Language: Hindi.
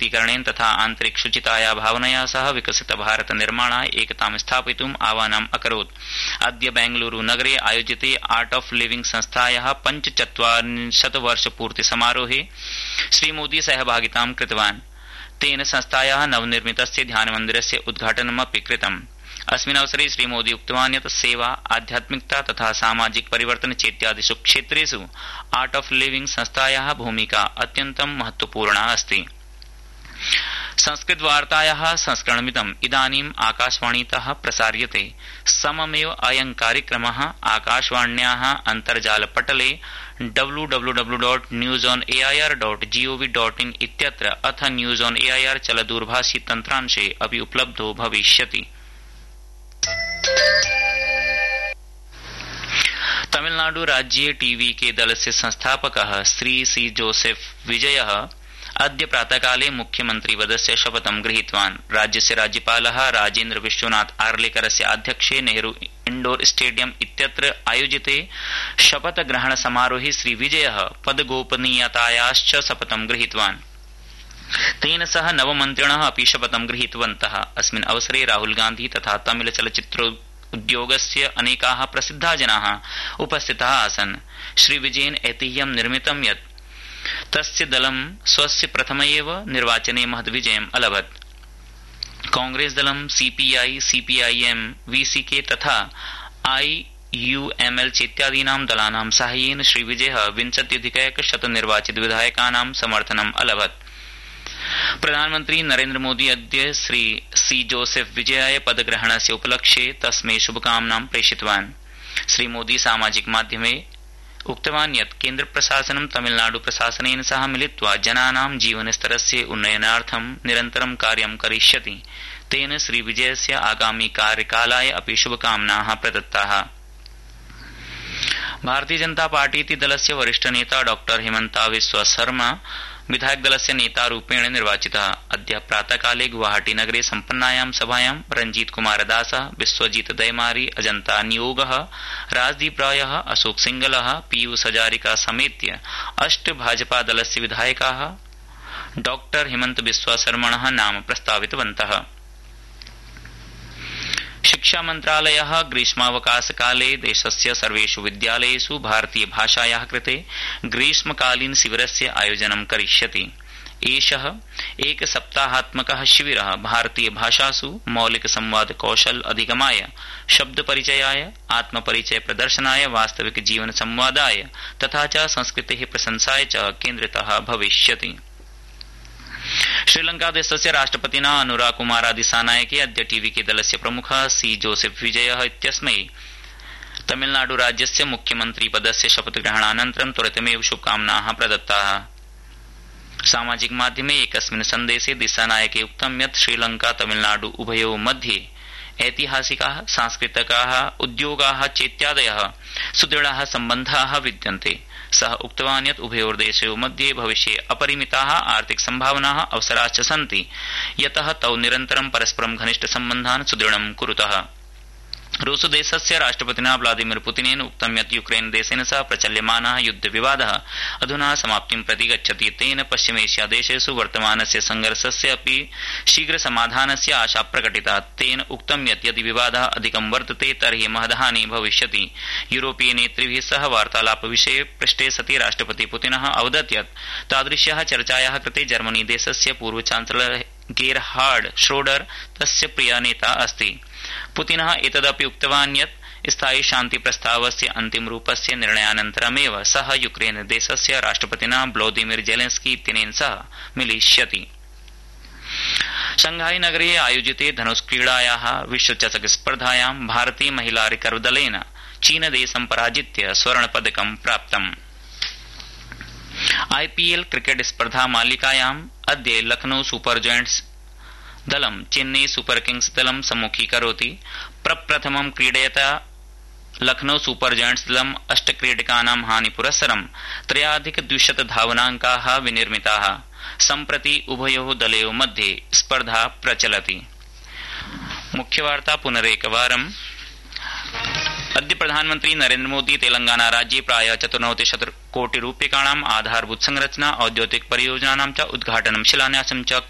सशक्तीकरणेन तथा आन्तरिक शुचिताया भावनया सह विकसित भारत निर्माणाय एकतां स्थापयितुम् आह्वानम् अकरोत्। अद्य बेंगलुरू नगरे आयोजिते आर्ट ऑफ लिविंग संस्थायाः 45 वर्षपूर्ति समारोहे श्रीमोदी सहभागितां कृतवान्। तेन संस्थायाः नवनिर्मितस्य ध्यानमन्दिरस्य उद्घाटनमपि कृतम्। अस्मिन् अवसरे श्रीमोदी उक्तवान् यत् सेवा, आध्यात्मिकता तथा सामाजिक परिवर्तन चेत्यादिषु क्षेत्रेषु आर्ट ऑफ लिविंग संस्थायाः भूमिका अत्यन्तं महत्वपूर्णा अस्ति। संस्कृतवार्तायाः संस्करणमिदम् इदानीम् आकाशवाणीतः प्रसार्यते। सममेव अयं कार्यक्रमः आकाशवाण्याः अन्तर्जालपटले www.newsonair.gov.in इत्यत्र अथ न्यूज ऑन एआईआर चलदूरभाषी तन्त्रांशे अपि उपलब्धो भविष्यति। तमिलनाडु राज्ये टीवीके दलस्य संस्थापकः श्री सी जोसेफ विजयः अद्य प्रातःकाले मुख्यमन्त्रिपदस्य शपथं गृहीतवान्। राज्यस्य राज्यपालः राजेन्द्र विश्वनाथ आर्लेकरस्य आध्यक्षे नेहरू इंडोर स्टेडियम इत्यत्र आयोजिते शपथग्रहण समारोहे श्री विजयः पदगोपनीयतायाश्च शपथं गृहीतवान्। तेन सह नवमन्त्रिणः अपि शपथं गृहीतवन्तः। अस्मिन् अवसरे राहुल गांधी तथा तमिल चलच्चित्रोद्योगस्य अनेकाः प्रसिद्धाः जनाः उपस्थिताः आसन्। श्री विजयेन ऐतिह्यं निर्मितं यत् तस्य दलं स्वस्य प्रथमैव निर्वाचने महद्विजयम् अलभत्। कांग्रेस दलं सीपीआई, सीपीआईएम, वीसीके तथा आईयूएमएल चेत्यादीनां दलानां साहाय्येन श्रीविजयः 20,100 निर्वाचित विधायकानां समर्थनम् अलभत्। प्रधानमन्त्री नरेन्द्र मोदी अद्य श्री सी जोसेफ विजयाय पदग्रहणस्य उपलक्ष्ये तस्मै शुभकामनां प्रेषितवान्। श्री मोदी सामाजिक माध्यमे उक्तवान् यत् केन्द्र प्रशासनं तमिलनाडु प्रशासनेन सह मिलित्वा जनानां जीवनस्तरस्य उन्नयनार्थं निरन्तरं कार्यं करिष्यति। तेन श्री विजयस्य आगामी कार्यकालाय अपि शुभकामनाः प्रदत्ताः। भारतीय जनता पार्टीति दलस्य वरिष्ठ नेता डॉ हिमंता बिस्वा शर्मा विधायकदलस्य नेतारूपेण निर्वाचितः। अद्य प्रातःकाले गुवाहाटी नगरे सम्पन्नायां सभायां रंजीत कुमार दासः, विश्वजीत दैमारी, अजंता नियोगः, राजदीप रायः, अशोक सिंगलः, पीयूष हजारिका समेत्य 8 भाजपा दलस्य विधायकाः डॉ हिमंत बिस्वा शर्मणः नाम प्रस्तावितवन्तः। शिक्षा मंत्रालयः ग्रीष्मावकाशकाले देशस्य सर्वेषु विद्यालयेषु भारतीय भाषायाः कृते ग्रीष्मकालीन शिविरस्य आयोजनं करिष्यति। एषः एकसप्ताहात्मकः शिविरः भारतीय भाषासु मौलिक संवाद कौशल अधिगमाय, शब्द परिचयाय, आत्मपरिचय प्रदर्शनाय, वास्तविक जीवन संवादाय तथा च संस्कृतेः प्रशंसाय च केन्द्रितः भविष्यति। श्रीलंका देशस्य राष्ट्रपतिना अनुराग कुमारादिसानायके अद्य टीवीके दलस्य प्रमुखः सी जोसेफ विजयः इत्यस्मै तमिलनाडु राज्यस्य मुख्यमन्त्रिपदस्य शपथग्रहणानन्तरं त्वरितमेव शुभकामनाः प्रदत्ताः। सामाजिक माध्यमे एकस्मिन् सन्देशे दिसानायके उक्तं यत् श्रीलंका तमिलनाडु उभयोः मध्ये ऐतिहासिकाः, सांस्कृतिकाः, उद्योगाः चेत्यादयः सुदृढाः सम्बन्धाः विद्यन्ते। सः उक्तवान् यत् उभयोर्देशयोः मध्ये भविष्ये अपरिमिताः आर्थिक सम्भावनाः अवसराश्च सन्ति, यतः तौ निरन्तरं परस्परं घनिष्ठसम्बन्धान् सुदृढं कुरुतः। रूसदेशस्य राष्ट्रपतिना व्लादिमीर पुतिनेन उक्तं यत् यूक्रेन देशेन सह प्रचल्यमानः युद्धविवादः अधुना समाप्तिं प्रति गच्छति। तेन पश्चिमेशियादेशेषु वर्तमानस्य संघर्षस्य अपि शीघ्र समाधानस्य आशा प्रकटिता। तेन उक्तं यत् यदि विवादः अधिकं वर्तते तर्हि महद्हानिः भविष्यति। यूरोपीय नेतृभिः सह वार्तालापविषये पृष्टे सति राष्ट्रपति पुतिनः अवदत् यत् तादृश्याः चर्चायाः कृते जर्मनी देशस्य पूर्व चांसलर गेरहार्ड श्रोडर तस्य प्रिय नेता अस्ति। पुतिनः एतदपि उक्तवान् यत् स्थायी शान्ति प्रस्तावस्य अन्तिमरूपस्य निर्णयानन्तरमेव सः यूक्रेन देशस्य राष्ट्रपतिना व्लादिमीर जेलेन्स्की इत्यनेन सह मिलिष्यति। शंघाई नगरे आयोजिते धनुष्क्रीडायाः विश्वचषक स्पर्धायां भारतीय महिला रिकर्व दलेन चीनदेशं पराजित्य स्वर्णपदकं प्राप्तम्। आईपीएल क्रिकेट स्पर्धा मालिकायाम् अद्य लखनऊ सुपर जयंट्स दलं चेन्नई सुपर किंग्स दलं सम्मुखीकरोति। प्रप्रथमं क्रीडयता लखनऊ सुपर जयंट्स दलं 8 क्रीडकानां हानिपुरस्सरं 3,200 धावनांकाः विनिर्मिताः। सम्प्रति उभयोः दलयोः मध्ये स्पर्धा प्रचलति। मुख्यवार्ता पुनरेकवारम्। अद्य प्रधानमन्त्री नरेन्द्र मोदी तेलंगाना राज्ये प्राय 94 कोटि रूप्यकाणां आधारभूत संरचना औद्योगिक परियोजनानां च उद्घाटनं शिलान्यासं च